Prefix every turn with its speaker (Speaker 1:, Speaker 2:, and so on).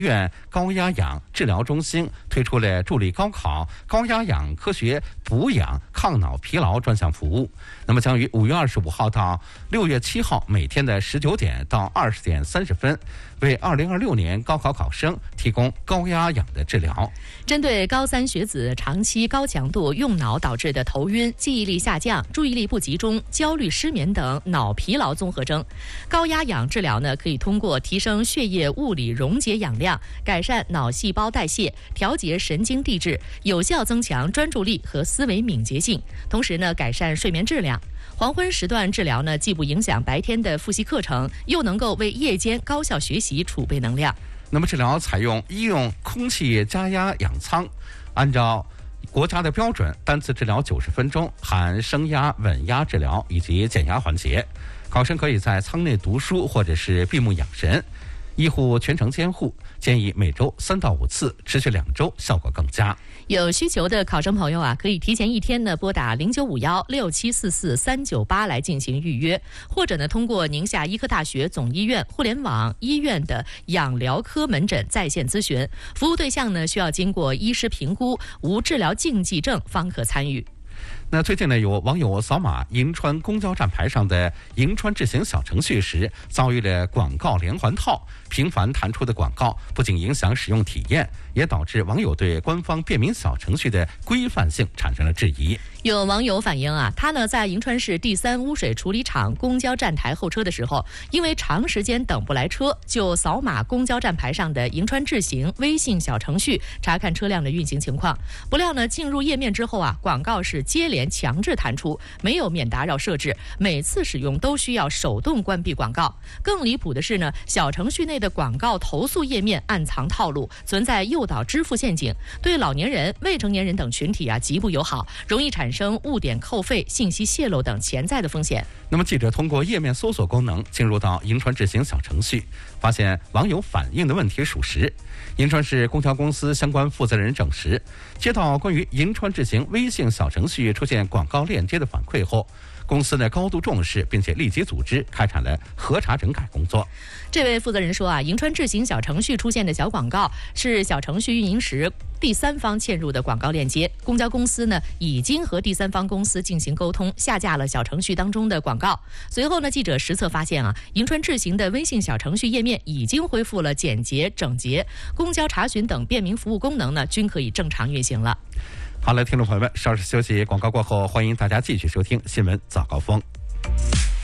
Speaker 1: 院高压氧治疗中心推出了助力高考高压氧科学补氧抗脑疲劳专项服务。那么将于5月25号到6月7号每天的19点到20点30分，为2026年高考考生提供高压氧的治疗。
Speaker 2: 针对高3学子长期高强度用脑导致的头晕、记忆力下降、注意力不集中、焦虑、失眠等脑疲劳综合征，高压氧治疗呢，可以通过提升血液物理溶解氧量，改善脑细胞代谢，调节神经递质，有效增强专注力和思维敏捷性，同时呢，改善睡眠质量。黄昏时段治疗呢，既不影响白天的复习课程，又能够为夜间高效学习储备能量。
Speaker 1: 那么治疗采用医用空气加压氧舱，按照国家的标准，单次治疗90分钟，含升压、稳压治疗以及减压环节。考生可以在舱内读书或者是闭目养神，医护全程监护，建议每周3到5次，持续2周，效果更佳。
Speaker 2: 有需求的考生朋友啊，可以提前1天呢拨打09516744-398来进行预约，或者呢通过宁夏医科大学总医院互联网医院的氧疗科门诊在线咨询，服务对象呢需要经过医师评估，无治疗禁忌症方可参与。
Speaker 1: 那最近呢，有网友扫码银川公交站牌上的银川智行小程序时，遭遇了广告连环套，频繁弹出的广告不仅影响使用体验，也导致网友对官方便民小程序的规范性产生了质疑。
Speaker 2: 有网友反映啊，他呢在银川市第3污水处理厂公交站台候车的时候，因为长时间等不来车，就扫码公交站牌上的银川智行微信小程序查看车辆的运行情况。不料呢，进入页面之后啊，广告是接连强制弹出，没有免打扰设置，每次使用都需要手动关闭广告。更离谱的是呢，小程序内的广告投诉页面暗藏套路，存在诱导支付陷阱，对老年人、未成年人等群体啊极不友好，容易产生误点扣费、信息泄露等潜在的风险。
Speaker 1: 那么记者通过页面搜索功能进入到银川智行小程序，发现网友反映的问题属实。银川市公交公司相关负责人证实，接到关于银川智行微信小程序出现广告链接的反馈后，公司呢高度重视，并且立即组织开展了核查整改工作。
Speaker 2: 这位负责人说啊，银川智行小程序出现的小广告是小程序运营时第3方嵌入的广告链接，公交公司呢已经和第3方公司进行沟通，下架了小程序当中的广告。随后呢，记者实测发现啊，银川智行的微信小程序页面已经恢复了简洁整洁，公交查询等便民服务功能呢均可以正常运行了。
Speaker 1: 好了，听众朋友们，稍事休息，广告过后，欢迎大家继续收听新闻早高峰。